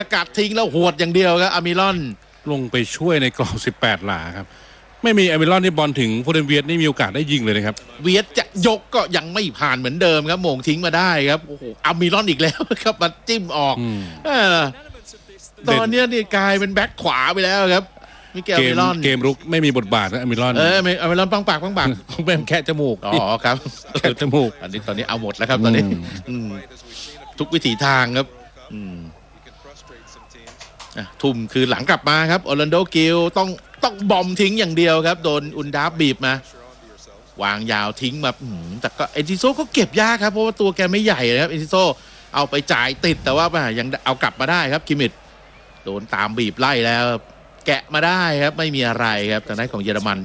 กัดทิ้งแล้วหวดอย่างเดียวครับอามิรอนลงไปช่วยในกรอบ18 หลาครับไม่มีอามิรอนที่บอลถึงโฟเดนเวียดนี่มีโอกาสได้ยิงเลยนะครับเวียดจะยกก็ยังไม่ผ่านเหมือนเดิมครับโมงทิ้งมาได้ครับโอ้โหอามิรอนอีกแล้วครับมาจิ้มออกตอนนี้นี่กลายเป็นแบ็คขวาไปแล้วครับมิเกลอามิรอนเกมรุกไม่มีบทบาทนะอามิรอนอามิรอนปังปากเป็นแค่จมูกอ๋อครับแค่จมูกตอนนี้เอาหมดแล้วครับตอนนี้ทุกวิถีทางครับทุ่มคือหลังกลับมาครับออร์แลนโดกิลต้องบอมทิ้งอย่างเดียวครับโดนอุนดาฟบีบมาวางยาวทิ้งมาแต่ก็เอซิโซก็เก็บยากครับเพราะว่าตัวแกไม่ใหญ่นะครับเอซิโซเอาไปจ่ายติดแต่ว่ายังเอากลับมาได้ครับคิมิดโดนตามบีบไล่แล้วแกะมาได้ครับไม่มีอะไรครับทางด้านของเยอรมัน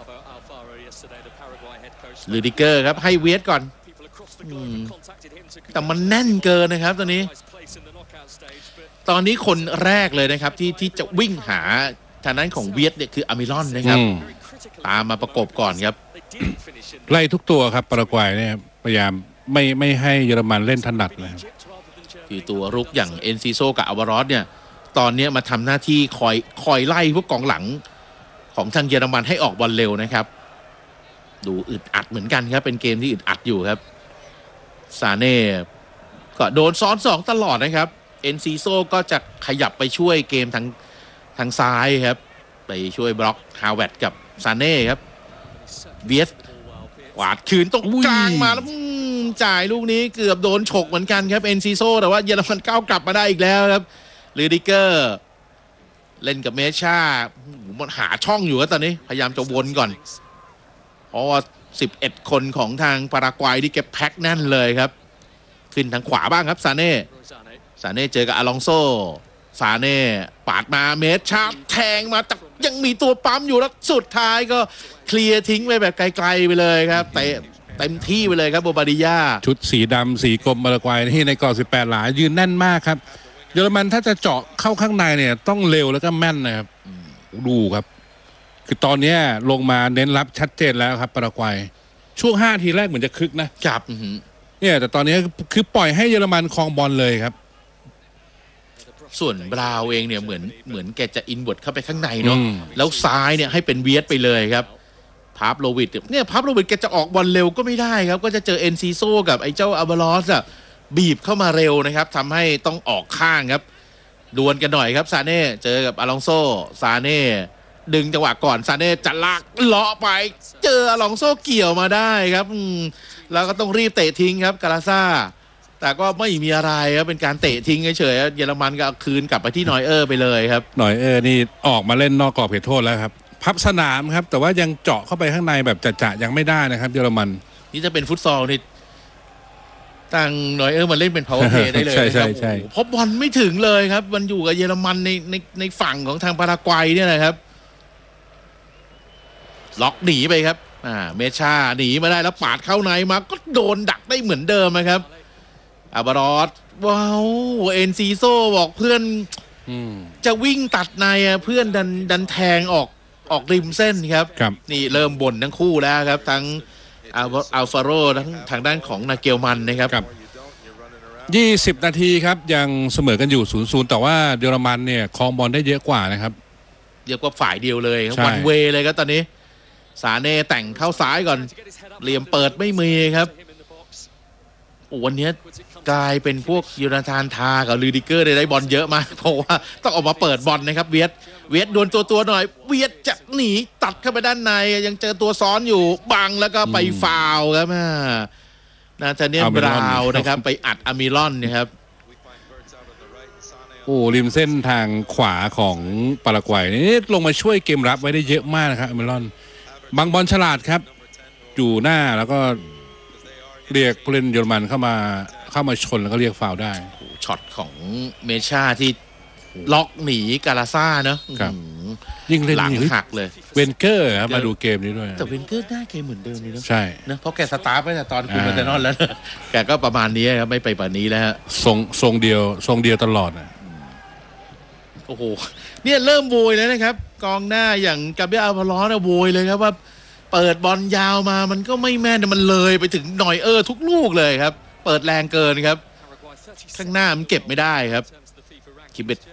ลูดิเกอร์ครับให้เวทก่อนแต่มันแน่นเกินนะครับตอนนี้คนแรกเลยนะครับที่จะวิ่งหาทางด้านของเวียดเนี่ยคืออามิรอนนะครับตามมาประกบก่อนครับไล่ทุกตัวครับปารากวัยเนี่ยพยายามไม่ให้เยอรมันเล่นถนัดเลยคือตัวรุกอย่างเอนซิโซกับอาวารอสเนี่ยตอนนี้มาทำหน้าที่คอยไล่พวกกองหลังของทางเยอรมันให้ออกบอลเร็วนะครับดูอึดอัดเหมือนกันครับเป็นเกมที่อึดอัดอยู่ครับซาเน่ก็โดนซ้อน2ตลอดนะครับเอนซิโซก็จะขยับไปช่วยเกมทางซ้ายครับไปช่วยบล็อกฮาวเวิร์ดกับซาเน่ครับเวียสกวาดคืนตรงกลางมาแล้วจ่ายลูกนี้เกือบโดนฉกเหมือนกันครับเอนซิโซแต่ว่าเยอรมันก้าวกลับมาได้อีกแล้วครับลูดิเกอร์เล่นกับเมชามันหาช่องอยู่ครับตอนนี้พยายามจะวนก่อนเพราะว่า11 คนของทางปารากวัยที่เก็บแพ็คแน่นเลยครับขึ้นทางขวาบ้างครับซาเน่เจอกับอลองโซซาเน่ปาดมาเมชาแทงมาแต่ยังมีตัวปั๊มอยู่แล้วสุดท้ายก็เคลียร์ทิ้งไปแบบไกลๆไปเลยครับเตะเต็มที่ไปเลยครับโบบาดิยาชุดสีดำสีกรมปารากวัยที่ในกรอบ18 หลายืนแน่นมากครับเยอรมันถ้าจะเจาะเข้าข้างในเนี่ยต้องเร็วแล้วก็แม่นนะครับดูครับคือตอนนี้ลงมาเน้นรับชัดเจนแล้วครับปารากวัยช่วง5 ทีแรกเหมือนจะคึกนะครับเนี่ยแต่ตอนนี้คือปล่อยให้เยอรมันครองบอลเลยครับส่วนบราวเองเนี่ยเหมือนแกจะอินเวิร์ดเข้าไปข้างในเนาะแล้วซ้ายเนี่ยให้เป็นเวียดไปเลยครับพาร์ฟโลวิดเนี่ยพาร์ฟโลวิดแกจะออกบอลเร็วก็ไม่ได้ครับก็จะเจอเอนซิโซกับไอ้เจ้าอาบาลอสอะบีบเข้ามาเร็วนะครับทำให้ต้องออกข้างครับดวลกันหน่อยครับซาเน่เจอกับอลองโซซาเน่ดึงจังหวะก่อนซาเน่จะลากเลาะไปเจออลองโซเกี่ยวมาได้ครับแล้วก็ต้องรีบเตะทิ้งครับกาลาซ่าแต่ก็ไม่มีอะไรครับเป็นการเตะทิ้งเฉยๆเยอรมันก็เอาคืนกลับไปที่นอยเออร์ไปเลยครับนอยเออร์นี่ออกมาเล่นนอกกรอบเขตโทษแล้วครับพับสนามครับแต่ว่ายังเจาะเข้าไปข้างในแบบจะยังไม่ได้นะครับเยอรมันนี่จะเป็นฟุตซอลนี่ตั้งนอยเออร์มาเล่นเป็นพาวเวอร์เพลย์ได้เลยนะครับเพราะบอลไม่ถึงเลยครับมันอยู่กับเยอรมันในฝั่งของทางปารากวัยเนี่ยนะครับล็อกหนีไปครับเมชาหนีมาได้แล้วปาดเข้าในมาก็โดนดักได้เหมือนเดิมนะครับอาบารอสว้าวเอ็นซีโซบอกเพื่อนจะวิ่งตัดในเพื่อนดันแทงออกริมเส้นครับนี่เริ่มบ่นทั้งคู่แล้วครับทั้งอัลฟาโรทั้งทางด้านของนาเกลมันนะครับ 20 นาทีครับยังเสมอกันอยู่ 0-0 แต่ว่าเยอรมันเนี่ยครองบอลได้เยอะกว่านะครับเยอะกว่าฝ่ายเดียวเลยวันเวเลยครับตอนนี้ซาเน่แต่งเข้าซ้ายก่อนเหลี่ยมเปิดไม่มีครับวันนี้กลายเป็นพวกยูนาธานทากับลูดิเกอร์ได้บอลเยอะมากเพราะว่าต้องออกมาเปิดบอลนะครับเวียดโดนตัวหน่อยเวียดจะหนีตัดเข้าไปด้านในยังเจอตัวซ้อนอยู่บังแล้วก็ไปฟาวล์ครับนาธาเนียล บราวน์นะครับไปอัดอามิรอนนะครับโอ้ริมเส้นทางขวาของปารากวัยนี่ลงมาช่วยเกมรับไว้ได้เยอะมากนะครับอามิรอนบางบอลฉลาดครับอยู่หน้าแล้วก็เรียกผู้เล่นเยอรมันเข้ามาชนแล้วก็เรียกฟาวล์ได้ช็อตของเมชาที่ล็อกหนีกาลาซ่าเนอะยิ่งเล่นหลังหักเลยเวนเกอร์ครับมาดูเกมนี้ด้วยแต่เวนเกอร์หน้าเกมเหมือนเดิมเลยนะใช่นะเพราะแกสตาร์ทไปแต่ตอนคุมเบอร์เซนอนแล้วแกก็ประมาณนี้ครับไม่ไปป่านนี้แล้วทรงเดียวตลอดโอ้โหเนี่ยเริ่มโวยแล้วนะครับกองหน้าอย่างกาเบรียล อัลวาโรสโวยเลยครับว่าเปิดบอลยาวมามันก็ไม่แม่นมันเลยไปถึงนอยเออร์ทุกลูกเลยครับเปิดแรงเกินครับข้างหน้ามันเก็บไม่ได้ครับคิเบต